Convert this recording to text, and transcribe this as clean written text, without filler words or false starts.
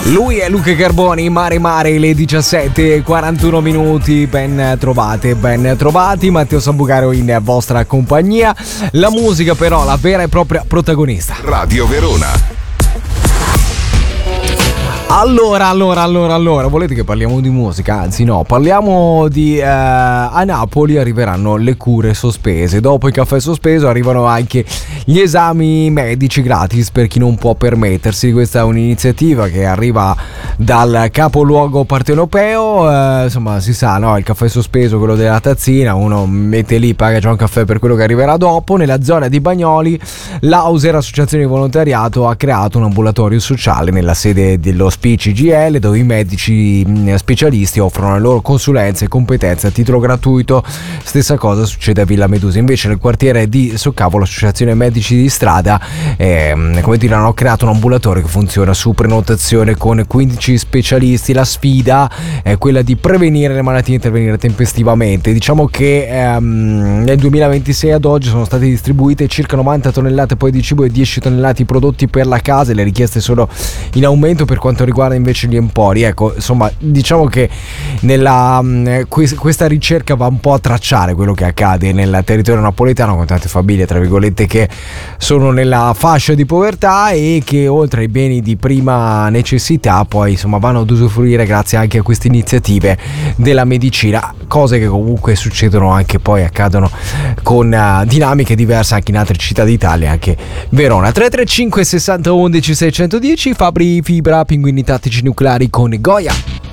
Lui è Luca Carboni, Mare Mare, le 17:41 minuti. Ben trovati, Matteo Sambucaro in vostra compagnia. La musica però, la vera e propria protagonista. Radio Verona. Allora, volete che parliamo di musica? Anzi no, parliamo di... a Napoli arriveranno le cure sospese. Dopo il caffè sospeso arrivano anche gli esami medici gratis per chi non può permettersi. Questa è un'iniziativa che arriva dal capoluogo partenopeo. Insomma, si sa, no? Il caffè sospeso, quello della tazzina, uno mette lì, paga già un caffè per quello che arriverà dopo. Nella zona di Bagnoli, l'Auser, associazione di volontariato, ha creato un ambulatorio sociale nella sede dello CGIL, dove i medici specialisti offrono le loro consulenze e competenze a titolo gratuito. Stessa cosa succede a Villa Medusa. Invece nel quartiere di Soccavo l'associazione medici di strada hanno creato un ambulatorio che funziona su prenotazione con 15 specialisti. La sfida è quella di prevenire le malattie e intervenire tempestivamente. Diciamo che nel 2026 ad oggi sono state distribuite circa 90 tonnellate poi di cibo e 10 tonnellate di prodotti per la casa, e le richieste sono in aumento per quanto riguarda invece gli empori. Ecco, insomma, diciamo che questa ricerca va un po' a tracciare quello che accade nel territorio napoletano, con tante famiglie tra virgolette che sono nella fascia di povertà e che oltre ai beni di prima necessità poi insomma vanno ad usufruire grazie anche a queste iniziative della medicina, cose che comunque succedono anche poi accadono con dinamiche diverse anche in altre città d'Italia, anche Verona. 335 60 11 610 Fabri Fibra, pinguini tattici nucleari con Goya.